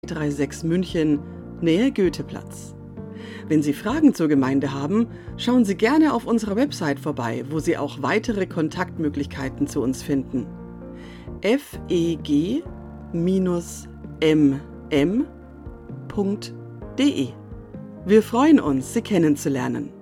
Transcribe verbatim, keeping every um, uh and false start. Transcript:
sechs München, Nähe Goetheplatz. Wenn Sie Fragen zur Gemeinde haben, schauen Sie gerne auf unserer Website vorbei, wo Sie auch weitere Kontaktmöglichkeiten zu uns finden. f e g m m punkt d e. Wir freuen uns, Sie kennenzulernen.